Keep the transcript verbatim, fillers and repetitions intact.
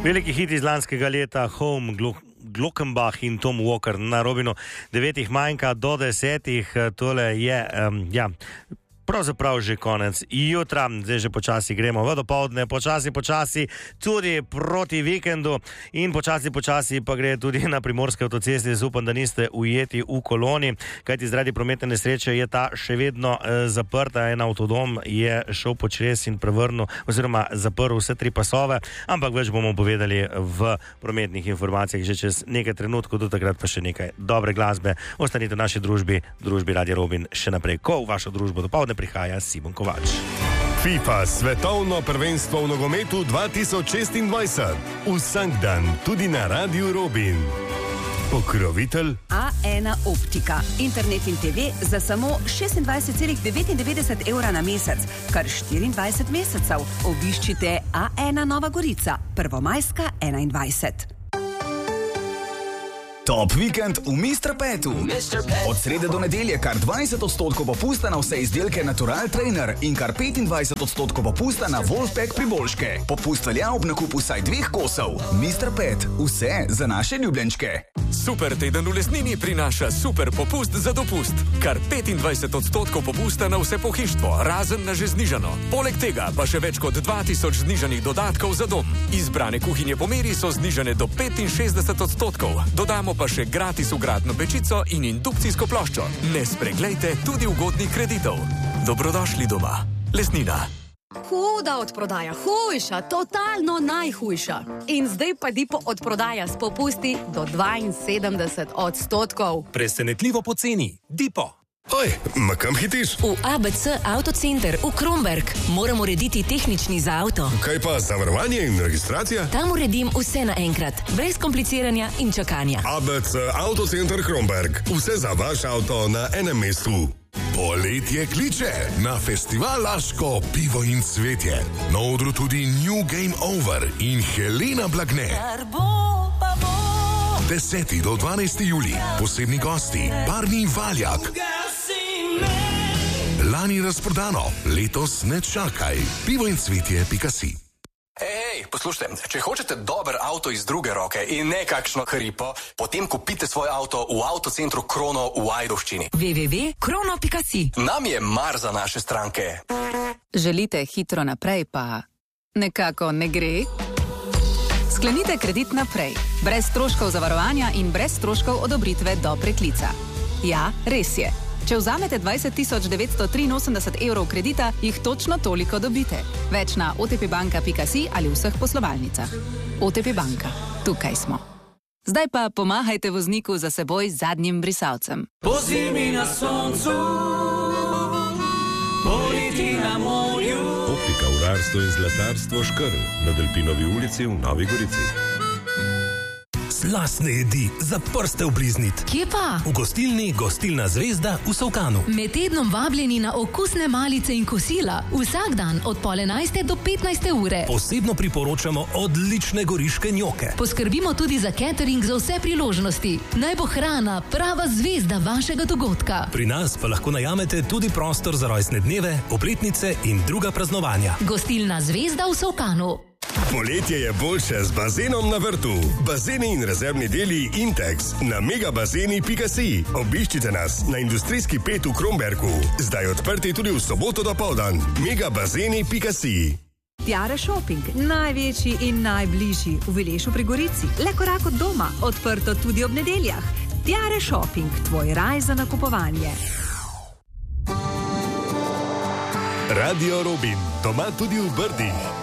Veliki hit iz lanskega leta, Home, Glockenbach in Tom Walker na Robinu. Devetih manjka do desetih, tole je, um, ja, pravzaprav že konec jutra, zdaj že počasi gremo v dopoldne, počasi, počasi tudi proti vikendu in počasi, počasi pa gre tudi na primorske avtoceste. Upam, da niste ujeti v koloni, kajti zaradi prometne nesreče je ta še vedno eh, zaprta. En avtodom je šel počez in prevrnil oziroma zaprl vse tri pasove, ampak več bomo povedali v prometnih informacijah že čez nekaj trenutkov, do takrat pa še nekaj dobre glasbe. Ostanite v naši družbi, družbi Radio Robin še naprej, ko v vašo družbo dopoldne prihaja Simon Kovač. FIFA svetovno prvenstvo v nogometu dva tisoč šestindvajset. Vsak dan tudi na Radiu Robin. Pokrovitelj A ena Optika. Internet in te ve za samo šestindvajset celih devetindevetdeset evra na mesec, kar štiriindvajset mesecev. Obiščite A ena Nova Gorica, Prvomajska enaindvajset. Top vikend v mister Petu. Od srede do nedelje kar dvajset odstotkov popusta na vse izdelke Natural Trainer in kar petindvajset odstotkov popusta na Wolfpack priboljške. Popust velja ob nakupu vsaj dveh kosov. mister Pet, vse za naše ljubljenčke. Super teden v Lesnini prinaša super popust za dopust. Kar petindvajset odstotkov popusta na vse pohištvo, razen na že znižano. Poleg tega pa še več kot dva tisoč znižanih dodatkov za dom. Izbrane kuhinje po meri so znižane do petinšestdeset odstotkov. Dodamo pa še gratis vgradno pečico in indukcijsko ploščo. Ne spreglejte tudi ugodnih kreditov. Dobrodošli doma. Lesnina. Huda odprodaja, hujša, totalno najhujša. In zdaj pa Dipo odprodaja s popusti do dvainsedemdeset odstotkov. Presenetljivo poceni. Dipo. Oj, ma kam hitiš? V A B C Autocenter v Kromberk. Moram urediti tehnični za avto. Kaj pa zavarovanje in registracija? Tam uredim vse naenkrat, brez kompliciranja in čakanja. A B C Autocenter Kromberk. Vse za vaš avto na enem mestu. Poletje kliče na festival Laško, pivo in cvetje. Na odru tudi New Game Over in Helena Blagne. deseti do dvanajsti julij, posebni gosti, Barni Valjak. Lani razprodano, letos ne čakaj. Pivo in cvetje pika si. Ej, poslušajte, če hočete dober avto iz druge roke in ne kakšno hripo, potem kupite svoj avto v Avtocentru Krono v Ajdovščini. w w w pika krono pika si. Nam je mar za naše stranke. Želite hitro naprej, pa nekako ne gre? Sklenite kredit naprej, brez stroškov zavarovanja in brez stroškov odobritve do preklica. Ja, res je. Če vzamete dvajset tisoč devetsto triinosemdeset evrov kredita, jih točno toliko dobite. Več na o t p banka pika si ali vseh poslovalnicah. O T P banka, tukaj smo. Zdaj pa pomahajte vozniku za seboj z zadnjim brisalcem. Po zimi na soncu, poleti na morju. Optika, urarstvo in zlatarstvo Škrl na Delpinovi ulici v Novi Gorici. Slastne jedi za prste obliznit. Kje pa? V gostilni Gostilna Zvezda v Solkanu. Med tednom vabljeni na okusne malice in kosila. Vsak dan od pol enajste do petnajste ure. Posebno priporočamo odlične goriške njoke. Poskrbimo tudi za catering za vse priložnosti. Naj bo hrana prava zvezda vašega dogodka. Pri nas pa lahko najamete tudi prostor za rojstne dneve, obletnice in druga praznovanja. Gostilna Zvezda v Solkanu. Poletje je boljše z bazenom na vrtu. Bazeni in rezervni deli Intex na megabazeni pika si. Obiščite nas na industrijski pet v Kromberku. Zdaj odprti tudi v soboto dopoldan. megabazeni pika si. Tiare Shopping, največji in najbližji v Vilešu pri Gorici. Le korak od doma, odprto tudi ob nedeljah. Tiare Shopping, tvoj raj za nakupovanje. Radio Robin, doma tudi v Brdih.